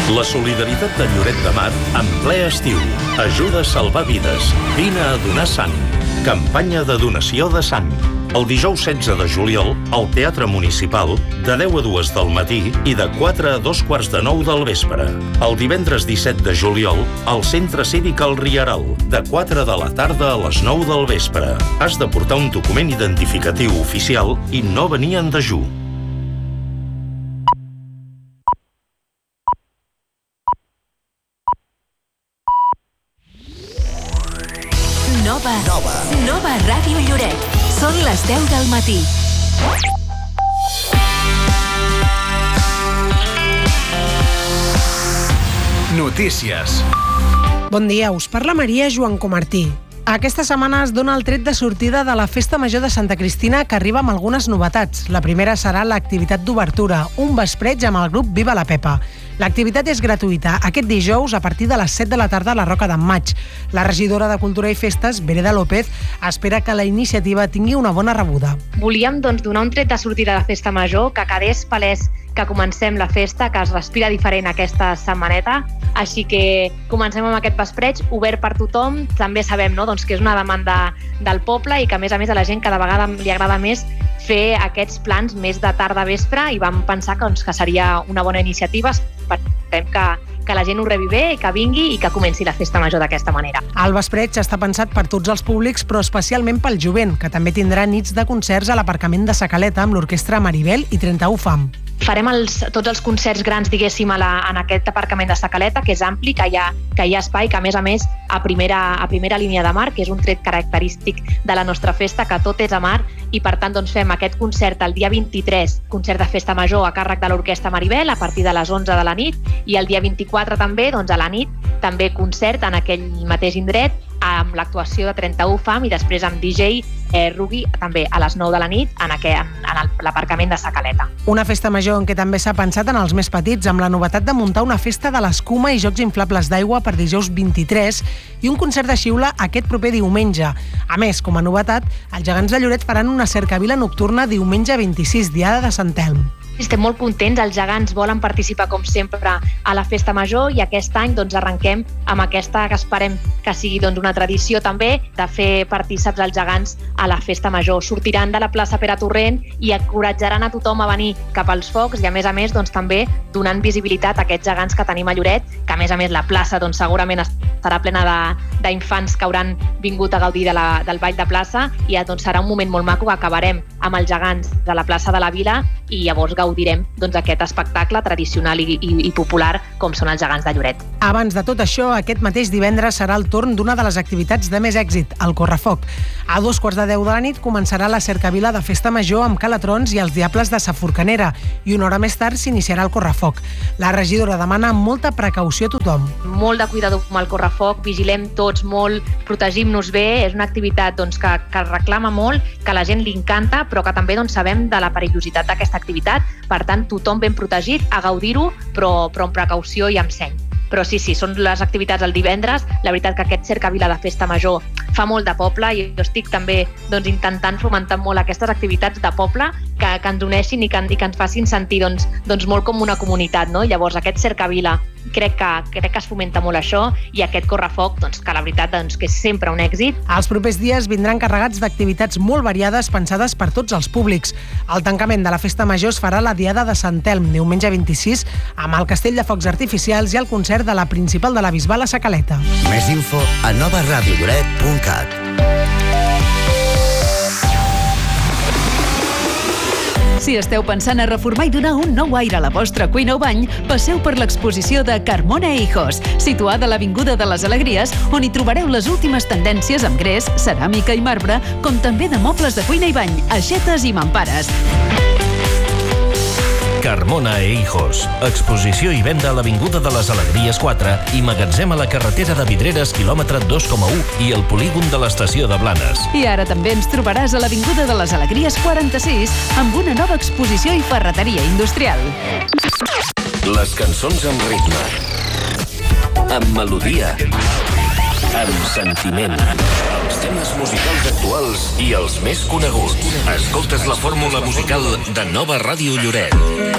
La solidaritat de Lloret de Mar en ple estiu. Ajuda a salvar vides. Vine a donar sang. Campanya de donació de sang. El dijous 16 de juliol, al Teatre Municipal, de 10 a 2 del matí i de 4 a 2:45 del vespre. El divendres 17 de juliol, al Centre Cívic El Rieral, de 4 de la tarda a les 9 del vespre. Has de portar un document identificatiu oficial i no venir en dejú. Nova Ràdio Lloret. Són les 10 del matí. Notícies. Bon dia, us parla Maria Joan Comartí. Aquesta setmana es dona el tret de sortida de la Festa Major de Santa Cristina, que arriba amb algunes novetats. La primera serà l'activitat d'obertura, un vespreig amb el grup Viva la Pepa. L'activitat és gratuïta aquest dijous a partir de les 7 de la tarda a la Roca d'en Maig. La regidora de Cultura i Festes, Vereda López, espera que la iniciativa tingui una bona rebuda. Volíem donar un tret de sortida de Festa Major, que quedés palès que comencem la festa, que es respira diferent aquesta setmaneta, així que comencem amb aquest vespreig obert per tothom. També sabem que és una demanda del poble i que a més a la gent cada vegada li agrada més fer aquests plans més de tarda-vespre i vam pensar que seria una bona iniciativa. Esperem que la gent ho rebi bé, que vingui i que comenci la Festa Major d'aquesta manera. El vespreig està pensat per tots els públics, però especialment pel jovent, que també tindrà nits de concerts a l'aparcament de Sa Caleta amb l'orquestra Maribel i 31 Fam. Farem tots els concerts grans, diguéssim, en aquest aparcament de Sa Caleta, que és ampli, que hi ha espai, que a més a primera línia de mar, que és un tret característic de la nostra festa, que tot és a mar, i per tant fem aquest concert el dia 23, concert de Festa Major a càrrec de l'orquestra Maribel a partir de les 11 de la nit, i el dia 24 també, a la nit, també concert en aquell mateix indret, amb l'actuació de 31 Fam i després amb DJ Rugi també a les 9 de la nit en l'aparcament de Sa Caleta. Una festa major en què també s'ha pensat en els més petits, amb la novetat de muntar una festa de l'escuma i jocs inflables d'aigua per dijous 23 i un concert de xiula aquest proper diumenge. A més, com a novetat, els gegants de Lloret faran una cercavila nocturna diumenge 26, diada de Sant Elm. Estem molt contents, els gegants volen participar com sempre a la Festa Major i aquest any arrenquem amb aquesta que esperem que sigui una tradició també de fer partíceps els gegants a la Festa Major. Sortiran de la plaça Pere Torrent i encoratjaran a tothom a venir cap als focs i a més també donant visibilitat a aquests gegants que tenim a Lloret, que a més la plaça segurament estarà plena d'infants que hauran vingut a gaudir del ball de plaça i serà un moment molt maco que acabarem amb els gegants de la plaça de la Vila i llavors gaudirem aquest espectacle tradicional i popular com són els gegants de Lloret. Abans de tot això, aquest mateix divendres serà el torn d'una de les activitats de més èxit, el Correfoc. A 2:45 de la nit començarà la cercavila de Festa Major amb calatrons i els diables de Sa Forcanera i una hora més tard s'iniciarà el Correfoc. La regidora demana molta precaució a tothom. Molt de cuidado amb el Correfoc, vigilem tots molt, protegim-nos bé, és una activitat que reclama molt, que a la gent li encanta, però que també sabem de la perillositat d'aquesta activitat. Per tant, tothom ben protegit, a gaudir-ho, però amb precaució i amb seny. Però sí, són les activitats el divendres. La veritat que aquest cercavila de Festa Major fa molt de poble i jo estic també intentant fomentar molt aquestes activitats de poble que ens uneixin i que ens facin sentir molt com una comunitat, no? Llavors aquest cercavila crec que es fomenta molt això i aquest Correfoc, que la veritat que és sempre un èxit. Els propers dies vindran carregats d'activitats molt variades pensades per tots els públics. El tancament de la Festa Major es farà la diada de Sant Elm, diumenge 26, amb el castell de focs artificials i el concert de la principal de la Bisbal a Sa Caleta. Més info a novaradiolloret.cat. Si esteu pensant a reformar i donar un nou aire a la vostra cuina o bany, passeu per l'exposició de Carmona Hijos, situada a l'Avinguda de les Alegries, on hi trobareu les últimes tendències amb gres, ceràmica i marbre, com també de mobles de cuina i bany, aixetes i mampares. Carmona e Hijos. Exposició i venda a l'Avinguda de les Alegries 4 i magatzem a la carretera de Vidreres, quilòmetre 2,1 i el polígon de l'estació de Blanes. I ara també ens trobaràs a l'Avinguda de les Alegries 46 amb una nova exposició i ferreteria industrial. Les cançons amb ritme, amb melodia, amb sentiment. Els temes musicals actuals i els més coneguts. Escoltes la fórmula musical de Nova Ràdio Lloret.